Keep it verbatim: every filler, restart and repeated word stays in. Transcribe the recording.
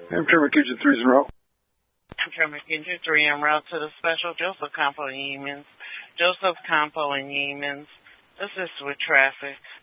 Hamtramck Kitchen three's en route. Hamtramck Kitchen three en route to the special Joseph Campo in Yeamans. Joseph Campo in Yeamans. Assist with traffic.